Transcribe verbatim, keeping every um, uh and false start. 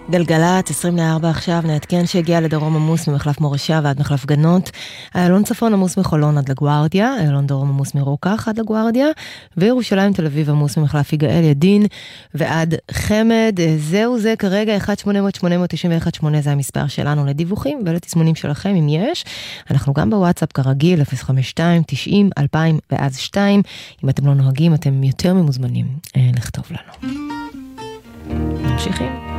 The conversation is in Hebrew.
גלגלת, עשרים לארבע עכשיו, נעדכן שהגיע לדרום עמוס ממחלף מורשה ועד מחלף גנות, איילון צפון עמוס מחולון עד לגוארדיה, איילון דרום עמוס מרוקח עד לגוארדיה, וירושלים תל אביב עמוס ממחלף יגאל ידין ועד חמד. זהו זה כרגע, אחת שמונה אפס אפס שמונה תשע אחת שמונה זה המספר שלנו לדיווחים ולתסמונים שלכם אם יש. אנחנו גם בוואטסאפ כרגיל, אפס חמש שתיים תשעים אלפיים ואז שתיים. אם אתם לא נוהגים, אתם יותר ממוזמנים לכתוב לנו. ממשיכים.